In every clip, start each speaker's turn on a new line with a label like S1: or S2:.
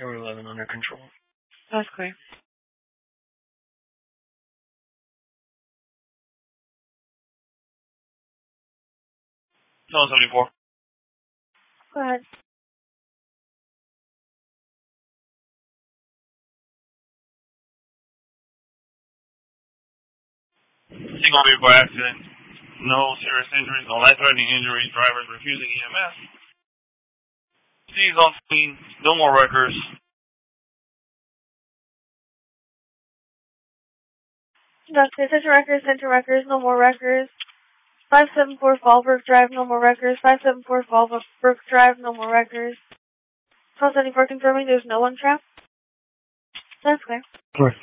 S1: Tower 11 under control.
S2: That's clear.
S1: Tower 74.
S2: Go ahead.
S1: Single vehicle accident. No serious injuries, no life-threatening injuries. Drivers refusing EMS. C's on scene. No more wreckers.
S2: Conductor, center wreckers, no more wreckers. 574 Fallbrook Drive, no more wreckers. 574 Fallbrook Drive, no more wreckers. 1274 confirming there's no one trapped. That's clear.
S1: Clear.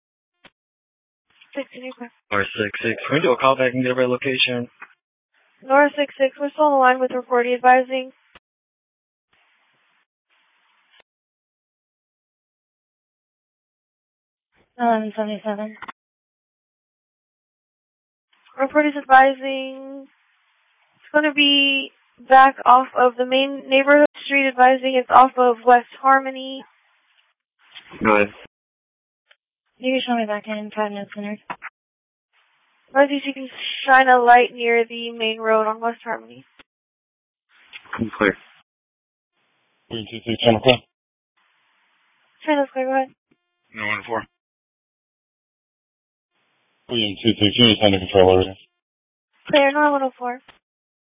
S2: 16, clear.
S1: North 66. Can we do a call back and get a right location?
S2: North 66, we're still on the line with report advising. $11.77. Report is advising it's going to be back off of the main neighborhood street, advising it's off of West Harmony.
S1: Go ahead.
S2: You can show me back in 5 minutes, Leonard. Advising you can shine a light near the main road on West Harmony.
S1: Clear.
S3: 326, Channel clear.
S2: China's clear, go ahead.
S1: No 1-4.
S3: 326, units under control, everything.
S2: Clear, 104.